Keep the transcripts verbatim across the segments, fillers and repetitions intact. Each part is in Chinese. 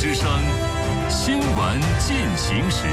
之声新闻进行时。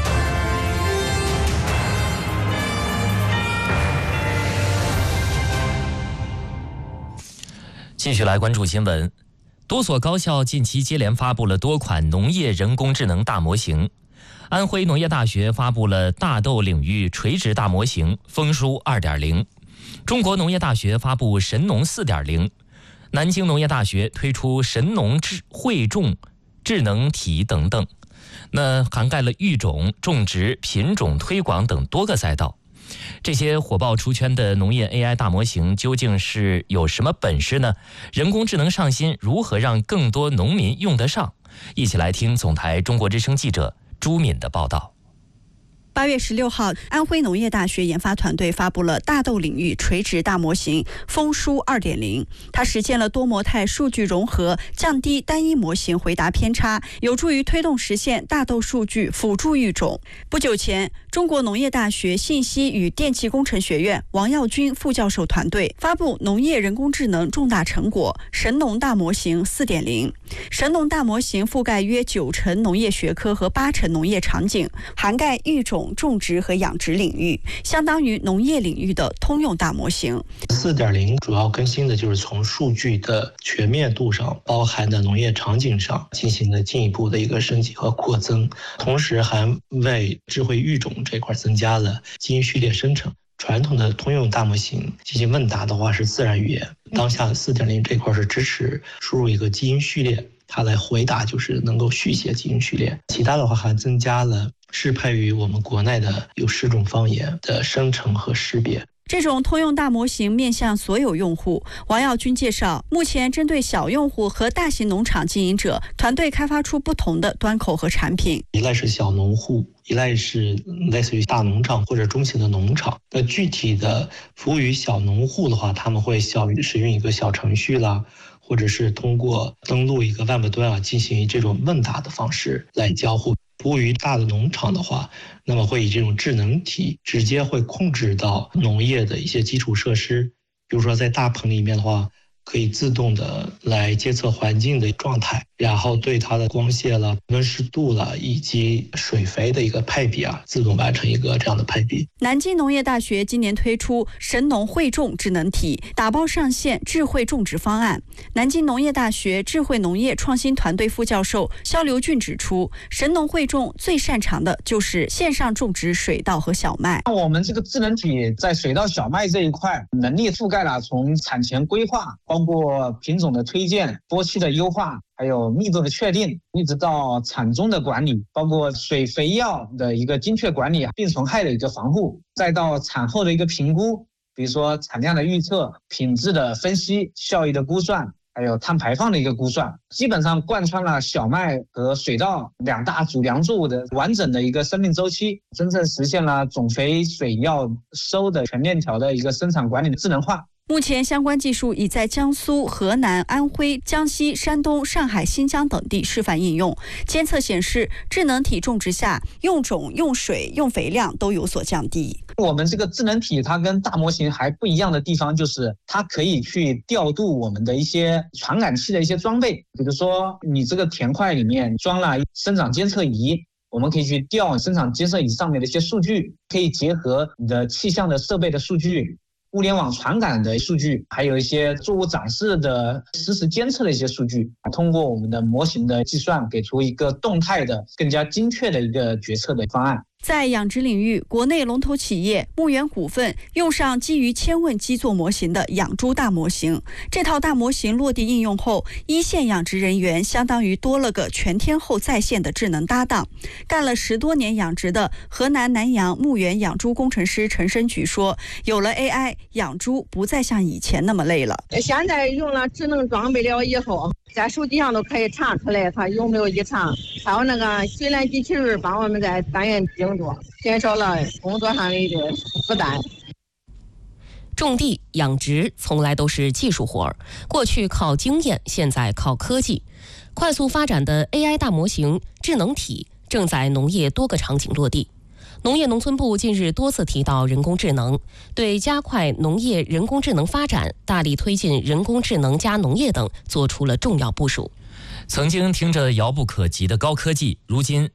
继续来关注新闻。多所高校近期接连发布了多款农业人工智能大模型。安徽农业大学发布了大豆领域垂直大模型丰舒 二点零， 中国农业大学发布神农 四点零， 南京农业大学推出神农智汇种智能体等等，那涵盖了育种、种植、品种推广等多个赛道。这些火爆出圈的农业 A I 大模型究竟是有什么本事呢？人工智能上新如何让更多农民用得上？一起来听总台中国之声记者朱敏的报道。 八月十六号，安徽农业大学研发团队发布了大豆领域垂直大模型丰舒 二点零， 它实现了多模态数据融合，降低单一模型回答偏差，有助于推动实现大豆数据辅助育种。不久前，中国农业大学信息与电气工程学院王耀军副教授团队发布农业人工智能重大成果神农大模型 四点零。 神农大模型覆盖约九成农业学科和八成农业场景，涵盖育种、种植和养殖领域，相当于农业领域的通用大模型。 四点零 主要更新的就是从数据的全面度上，包含的农业场景上进行了进一步的一个升级和扩增，同时还为智慧育种这块增加了基因序列生成。传统的通用大模型进行问答的话是自然语言，当下 四点零 这块是支持输入一个基因序列，它来回答就是能够续写基因序列。其他的话还增加了适配于我们国内的有十种方言的生成和识别。 这种通用大模型面向所有用户。王耀军介绍，目前针对小用户和大型农场经营者，团队开发出不同的端口和产品。 一类是小农户，一类是类似于大农场或者中型的农场。那具体的服务于小农户的话，他们会小使用一个小程序啦，或者是通过登录一个 Web 端啊，进行这种问答的方式来交互。服务于大的农场的话，那么会以这种智能体直接会控制到农业的一些基础设施，比如说在大棚里面的话，可以自动的来监测环境的状态，然后对它的光线了、温湿度了以及水肥的一个配比啊，自动完成一个这样的配比。 南京农业大学今年推出神农汇种智能体，打包上线智慧种植方案。南京农业大学智慧农业创新团队副教授肖刘俊指出，神农汇种最擅长的就是线上种植水稻和小麦。 我们这个智能体在水稻、小麦这一块能力覆盖了从产前规划，包括品种的推荐、播期的优化，还有密度的确定，一直到产中的管理，包括水肥药的一个精确管理，病虫害的一个防护，再到产后的一个评估，比如说产量的预测、品质的分析、效益的估算，还有碳排放的一个估算，基本上贯穿了小麦和水稻两大主粮作物的完整的一个生命周期，真正实现了种肥、水药、收的全链条的一个生产管理的智能化。 目前相关技术已在江苏、河南、安徽、江西、山东、上海、新疆等地示范应用。监测显示，智能体种植下用种、用水、用肥量都有所降低。 我们这个智能体它跟大模型还不一样的地方，就是它可以去调度我们的一些传感器的一些装备，比如说你这个田块里面装了生长监测仪，我们可以去调生长监测仪上面的一些数据，可以结合你的气象的设备的数据、物联网传感的数据，还有一些作物长势的实时监测的一些数据，通过我们的模型的计算，给出一个动态的、更加精确的一个决策的方案。 在养殖领域，国内龙头企业牧原股份用上基于千问基座模型的养猪大模型。这套大模型落地应用后，一线养殖人员相当于多了个全天候在线的智能搭档。干了十多年养殖的河南南阳牧原养猪工程师陈生菊说，有了 A I， 养猪不再像以前那么累了。 现在用了智能装备了以后，在手机上都可以查出来它有没有异常，还有那个水缆机器人帮我们在单元精度，减少了工作上的一个负担。 种地养殖从来都是技术活儿，过去靠经验，现在靠科技。快速发展的 A I 大模型智能体正在农业多个场景落地。农业农村部近日多次提到人工智能，对加快农业人工智能发展、大力推进人工智能加农业等做出了重要部署。 曾经听着遥不可及的高科技，如今